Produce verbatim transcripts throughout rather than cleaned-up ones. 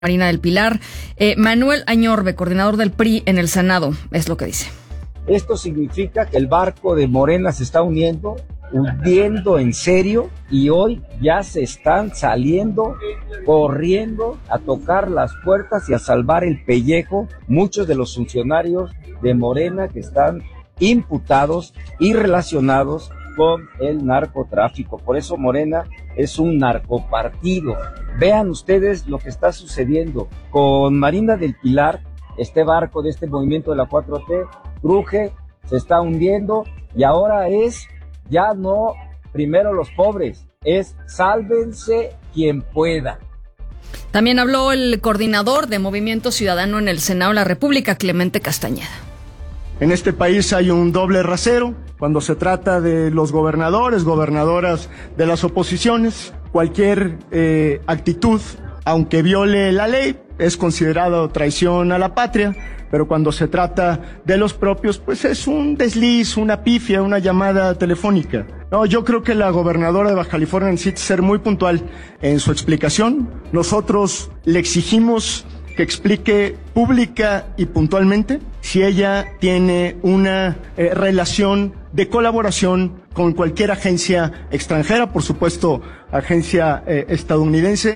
Marina del Pilar. Eh, Manuel Añorbe, coordinador del P R I en el Senado, es lo que dice. Esto significa que el barco de Morena se está uniendo, hundiendo en serio, y hoy ya se están saliendo, corriendo a tocar las puertas y a salvar el pellejo muchos de los funcionarios de Morena que están imputados y relacionados con el narcotráfico. Por eso Morena es un narcopartido. Vean ustedes lo que está sucediendo con Marina del Pilar. Este barco de este movimiento de la cuatro T cruje, se está hundiendo, y ahora es ya no primero los pobres, es sálvense quien pueda. También habló el coordinador de Movimiento Ciudadano en el Senado de la República, Clemente Castañeda. En este país hay un doble rasero cuando se trata de los gobernadores, gobernadoras de las oposiciones. Cualquier eh, actitud, aunque viole la ley, es considerado traición a la patria, pero cuando se trata de los propios, pues es un desliz, una pifia, una llamada telefónica. No, yo creo que la gobernadora de Baja California necesita ser muy puntual en su explicación. Nosotros le exigimos que explique pública y puntualmente si ella tiene una eh, relación de colaboración con cualquier agencia extranjera, por supuesto, agencia eh, estadounidense.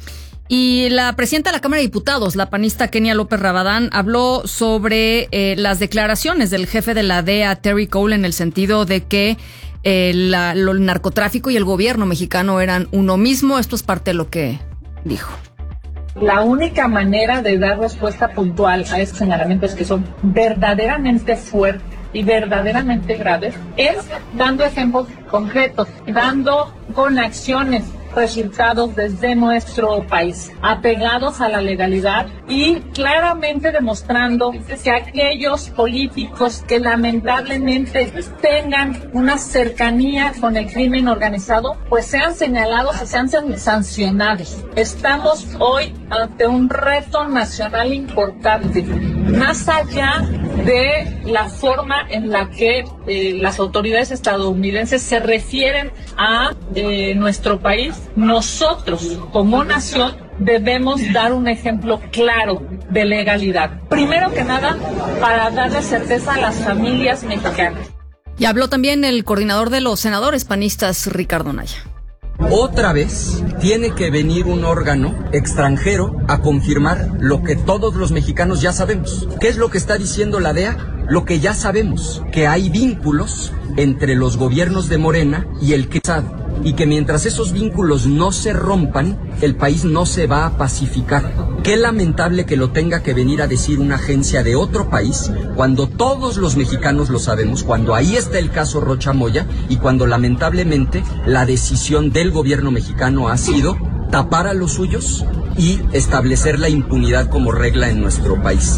Y la presidenta de la Cámara de Diputados, la panista Kenia López Rabadán, habló sobre eh, las declaraciones del jefe de la D E A, Terry Cole, en el sentido de que eh, la, lo, el narcotráfico y el gobierno mexicano eran uno mismo. Esto es parte de lo que dijo. La única manera de dar respuesta puntual a estos señalamientos que son verdaderamente fuertes y verdaderamente graves es dando ejemplos concretos, dando con acciones resultados desde nuestro país, apegados a la legalidad y claramente demostrando que aquellos políticos que lamentablemente tengan una cercanía con el crimen organizado, pues sean señalados y sean sancionados. Estamos hoy ante un reto nacional importante, más allá de la forma en la que eh, las autoridades estadounidenses se refieren a eh, nuestro país. Nosotros, como nación, debemos dar un ejemplo claro de legalidad. Primero que nada, para darle certeza a las familias mexicanas. Y habló también el coordinador de los senadores panistas, Ricardo Anaya. Otra vez tiene que venir un órgano extranjero a confirmar lo que todos los mexicanos ya sabemos. ¿Qué es lo que está diciendo la D E A? Lo que ya sabemos, que hay vínculos entre los gobiernos de Morena y el C R I y que mientras esos vínculos no se rompan, el país no se va a pacificar. Qué lamentable que lo tenga que venir a decir una agencia de otro país, cuando todos los mexicanos lo sabemos, cuando ahí está el caso Rocha Moya y cuando lamentablemente la decisión del gobierno mexicano ha sido tapar a los suyos y establecer la impunidad como regla en nuestro país.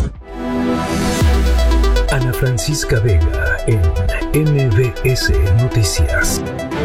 Ana Francisca Vega en M B S Noticias.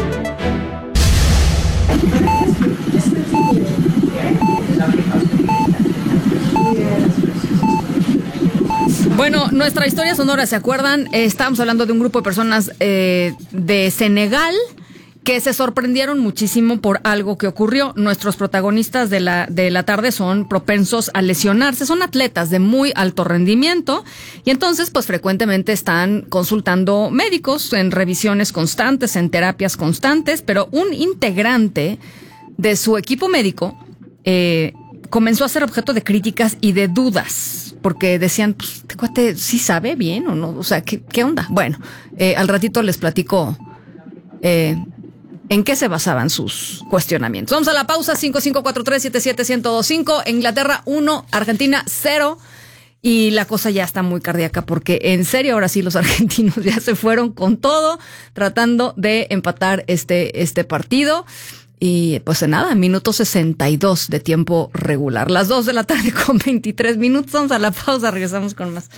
Bueno, nuestra historia sonora, ¿se acuerdan? Eh, estábamos hablando de un grupo de personas eh, de Senegal que se sorprendieron muchísimo por algo que ocurrió. Nuestros protagonistas de la, de la tarde son propensos a lesionarse, son atletas de muy alto rendimiento y entonces pues frecuentemente están consultando médicos en revisiones constantes, en terapias constantes, pero un integrante de su equipo médico eh, comenzó a ser objeto de críticas y de dudas, porque decían, pues, este cuate sí sabe bien o no, o sea, ¿qué, qué onda? Bueno, eh, al ratito les platico eh, en qué se basaban sus cuestionamientos. Vamos a la pausa. Cinco cinco cuatro tres siete siete uno cero dos cinco. Inglaterra uno, Argentina cero. Y la cosa ya está muy cardíaca porque en serio ahora sí los argentinos ya se fueron con todo tratando de empatar este, este partido. Y pues nada, minuto sesenta y dos de tiempo regular. Las dos de la tarde con veintitrés minutos. Vamos a la pausa, regresamos con más.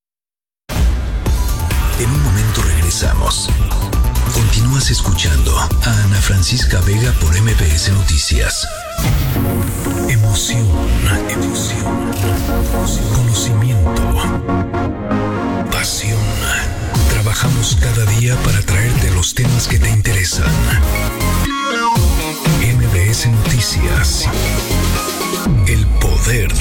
En un momento regresamos. Continúas escuchando a Ana Francisca Vega por M B S Noticias. Emoción, emoción, conocimiento, pasión. Trabajamos cada día para traerte los temas que te interesan. M B S Noticias, el podcast. poder